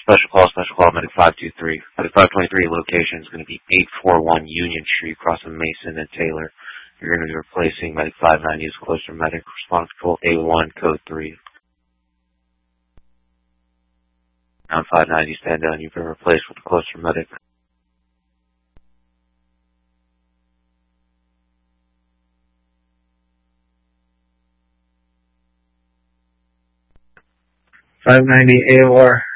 Special call, Medic 523. Medic 523 location is going to be 841 Union Street, crossing Mason and Taylor. You're going to be replacing Medic 590 as closer medic. Response call A1, code 3. Now 590, stand down. You've been replaced with a closer medic. 590 AOR.